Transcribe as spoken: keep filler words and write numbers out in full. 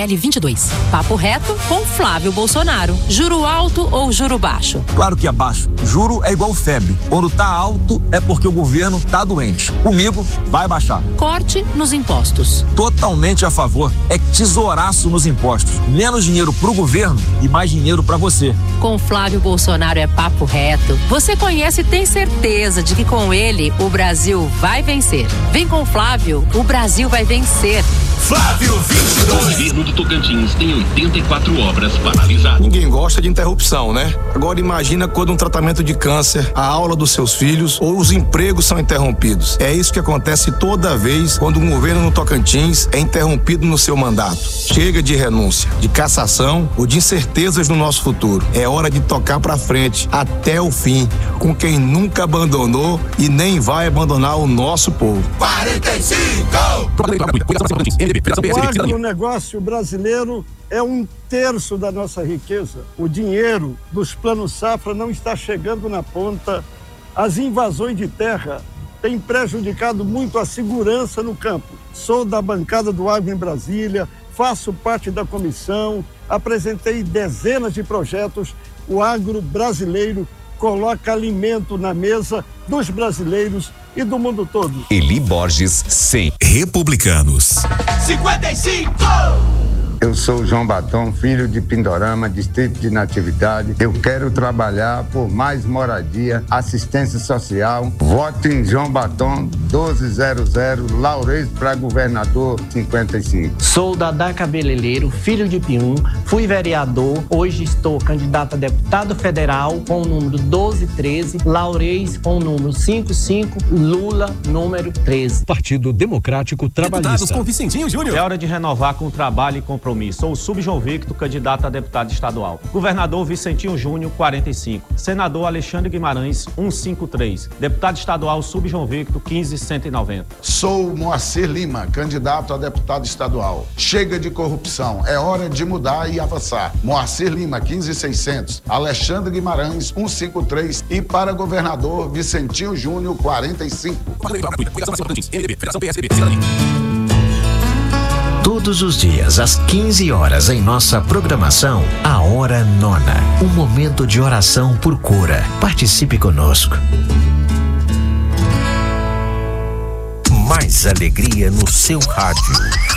L vinte e dois. Papo reto com Flávio Bolsonaro. Juro alto ou juro baixo? Claro que é baixo. Juro é igual febre. Quando tá alto é porque o governo tá doente. Comigo vai baixar. Corte nos impostos. Totalmente a favor. É tesouraço nos impostos. Menos dinheiro pro governo e mais dinheiro pra você. Com Flávio Bolsonaro é papo reto. Você conhece e tem certeza de que com ele o Brasil vai vencer. Vem com o Flávio, o Brasil vai vencer. Flávio vinte e dois. O governo do Tocantins tem oitenta e quatro obras paralisadas. Ninguém gosta de interrupção, né? Agora imagina quando um tratamento de câncer, a aula dos seus filhos ou os empregos são interrompidos. É isso que acontece toda vez quando um governo no Tocantins é interrompido no seu mandato. Chega de renúncia, de cassação ou de incertezas no nosso futuro. É hora de tocar pra frente, até o fim, com quem nunca abandonou e nem vai abandonar o nosso povo. quarenta e cinco! O agronegócio brasileiro é um terço da nossa riqueza. O dinheiro dos planos safra não está chegando na ponta. As invasões de terra têm prejudicado muito a segurança no campo. Sou da bancada do Agro em Brasília, faço parte da comissão, apresentei dezenas de projetos. O agro brasileiro coloca alimento na mesa dos brasileiros e do mundo todo. Eli Borges, cem. Republicanos. cinquenta e cinco! Eu sou João Batom, filho de Pindorama, distrito de Natividade. Eu quero trabalhar por mais moradia, assistência social. Voto em João Batom, doze zero zero, Lourenço para governador, cinquenta e cinco. Sou Dadá Cabeleireiro, filho de Pium, fui vereador, hoje estou candidato a deputado federal com o número doze treze, Lourenço com o número cinquenta e cinco, Lula, número treze. Partido Democrático Trabalhista. Deputados com Vicentinho Júnior. É hora de renovar com trabalho e compromisso. Sou o Sub-João Victor, candidato a deputado estadual. Governador Vicentinho Júnior, quarenta e cinco. Senador Alexandre Guimarães, cento e cinquenta e três. Deputado estadual Sub-João Victor, quinze cento e noventa. Sou Moacir Lima, candidato a deputado estadual. Chega de corrupção, é hora de mudar e avançar. Moacir Lima, quinze mil e seiscentos. Alexandre Guimarães, cento e cinquenta e três. E para governador Vicentinho Júnior, quarenta e cinco. Todos os dias, às quinze horas, em nossa programação, a Hora Nona. Um momento de oração por cura. Participe conosco. Mais alegria no seu rádio.